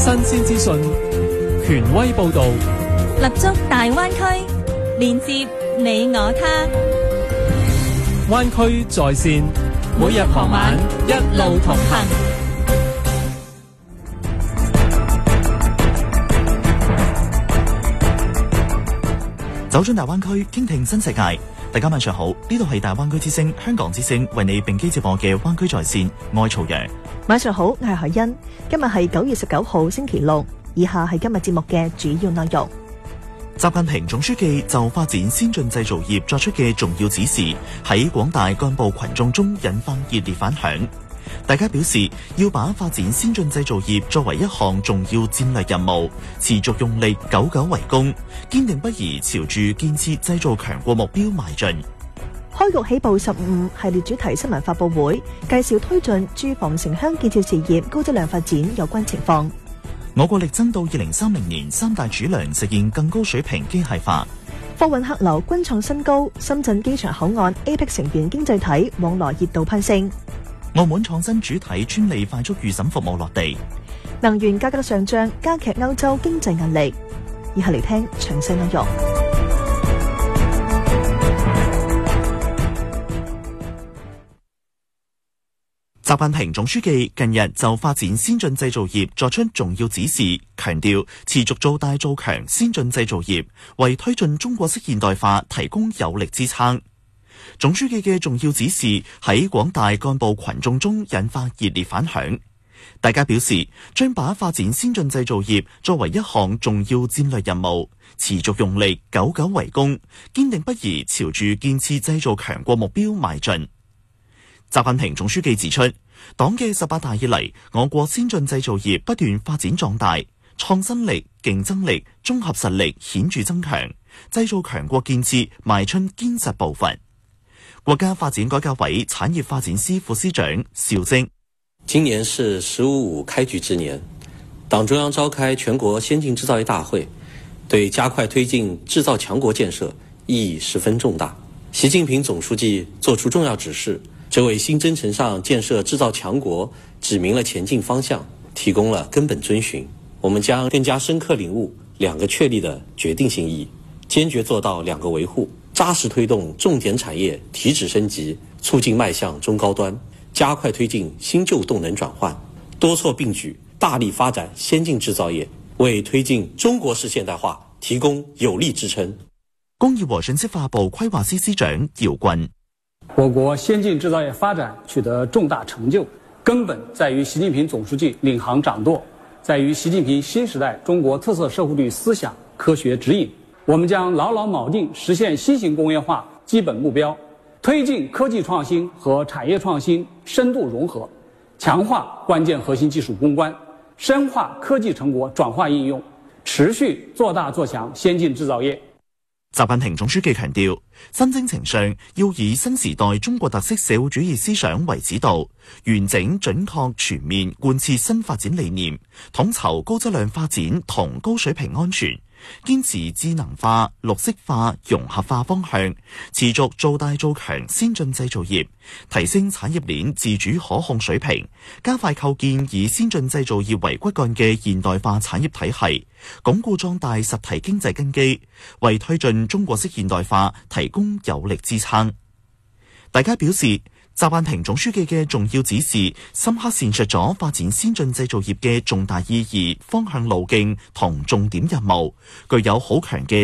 新鮮資訊，權威報導， 立足大灣區，連接你我他。 灣區在線，每日傍晚一路同行。 走進大灣區，傾聽新世界。大家晚上好，呢度係大灣區之聲香港之聲為你並機直播嘅灣區在線，我係曹陽。 晚上好，我係海欣。今日係9月19號星期六，以下係今日節目嘅主要內容。 習近平總書記就發展先進製造業作出嘅重要指示，喺廣大幹部群眾中引發熱烈反響。大家表示要把發展先進製造業作為一項重要戰略任務，持續用力，久久為功，堅定不移朝住建設製造強國目標邁進。 開局起步15系列主題新聞發佈會，介紹推進住房城鄉建設事業高質量發展有關情況。 我國力爭到2030年三大儲糧實現更高水平機械化。 貨運客流均創新高，深圳機場口岸 APEC 成員經濟體往來熱度攀升。 澳門創新主體專利快速預審服務落地。 能源價格上漲加劇歐洲經濟壓力。以下嚟聽詳細內容。 習近平總書記近日就發展先進製造業作出重要指示，強調持續做大做強先進製造業，為推進中國式現代化提供有力支撐。總書記嘅重要指示喺廣大幹部群眾中引發熱烈反響。大家表示將把發展先進製造業作為一項重要戰略任務，持續用力，久久為功，堅定不移朝住建設製造強國目標邁進。習近平總書記指出，黨嘅18大以嚟，我國先進製造業不斷發展壯大，創新力、競爭力、綜合實力顯著增強，製造強國建設邁出堅實步伐。國家發展改革委產業發展司副司長邵征： 今年是“15+5”開局之年，黨中央召開全國先進製造業大會，對加快推進製造強國建設意義十分重大。習近平總書記作出重要指示，這為新征程上建設製造強國指明了前進方向，提供了根本遵循。我們將更加深刻領悟兩個確立的決定性意義，堅決做到兩個維護，扎實推動重點產業提質升級，促進邁向中高端，加快推進新舊動能轉換，多措並舉，大力發展先進製造業，為推進中國式現代化提供有力支撐。 工業和信息化部規劃司司長姚軍： 我國先進製造業發展取得重大成就，根本在於習近平總書記領航掌舵，在於習近平新時代中國特色社會主義思想科學指引。我們將牢牢錨定實現新型工業化基本目標，推進科技創新和產業創新深度融合，強化關鍵核心技術攻關，深化科技成果轉化應用，持續做大做強先進製造業。 習近平總書記強調，新征程上要以新時代中國特色社會主義思想為指導，完整準確全面貫徹新發展理念，統籌高質量發展同高水平安全，堅持智能化、綠色化、融合化方向，持續做大做強先進製造業，提升產業鏈自主可控水平，加快構建以先進製造業為骨幹嘅現代化產業體系，鞏固壯大實體經濟根基，為推進中國式現代化提供有力支撐。大家表示，習近平總書記嘅重要指示，深刻闡述咗發展先進製造業嘅重大意義、方向路徑同重點任務，具有好強嘅